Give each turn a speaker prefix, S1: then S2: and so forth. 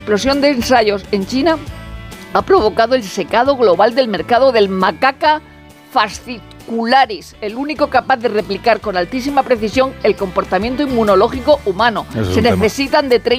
S1: explosión de ensayos en China ha provocado el secado global del mercado del Macaca fascicularis, el único capaz de replicar con altísima precisión el comportamiento inmunológico humano. Se necesitan de 30